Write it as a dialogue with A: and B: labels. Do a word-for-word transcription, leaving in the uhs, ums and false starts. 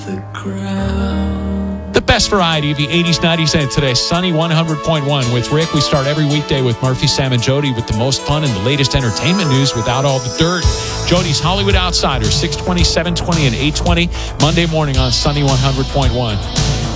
A: The best variety of the eighties, nineties, and today. Sunny one hundred point one with Rick. We start every weekday with Murphy, Sam, and Jody with the most fun and the latest entertainment news without all the dirt. Jody's Hollywood Outsider, six twenty, seven twenty, and eight twenty. Monday morning on Sunny one hundred point one.